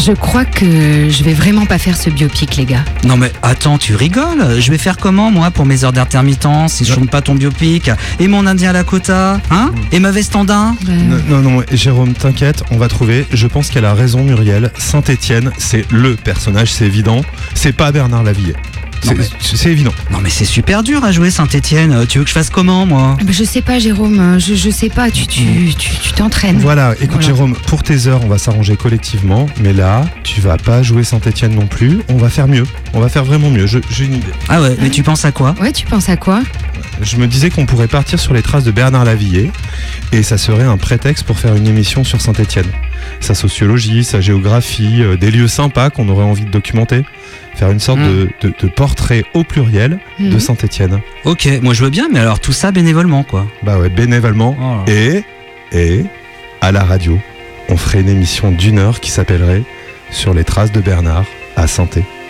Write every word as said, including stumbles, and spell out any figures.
Je crois que je vais vraiment pas faire ce biopic, les gars. Non mais attends, tu rigoles? Je vais faire comment moi pour mes heures d'intermittence si je tourne pas ton biopic? Et mon indien Lakota, hein? Et ma veste en daim? Non, non, non, Jérôme, t'inquiète, on va trouver. Je pense qu'elle a raison, Muriel. Saint-Étienne, c'est le personnage, c'est évident. C'est pas Bernard Lavilliers. C'est, mais... c'est évident. Non mais c'est super dur à jouer Saint-Étienne. Tu veux que je fasse comment moi? Je sais pas, Jérôme, je, je sais pas, tu, tu, tu, tu t'entraînes. Voilà, écoute voilà. Jérôme, pour tes heures, on va s'arranger collectivement. Mais là, tu vas pas jouer Saint-Étienne non plus. On va faire mieux. On va faire vraiment mieux. Je, j'ai une idée. Ah ouais, mais tu penses à quoi? Ouais, tu penses à quoi? Je me disais qu'on pourrait partir sur les traces de Bernard Lavilliers et ça serait un prétexte pour faire une émission sur Saint-Étienne. Sa sociologie, sa géographie, euh, des lieux sympas qu'on aurait envie de documenter. Faire une sorte mmh. de, de, de portrait au pluriel mmh. de Saint-Étienne. Ok, moi je veux bien, mais alors tout ça bénévolement quoi. Bah ouais, bénévolement. Oh. Et, et à la radio, on ferait une émission d'une heure qui s'appellerait Sur les traces de Bernard à Saint-Étienne.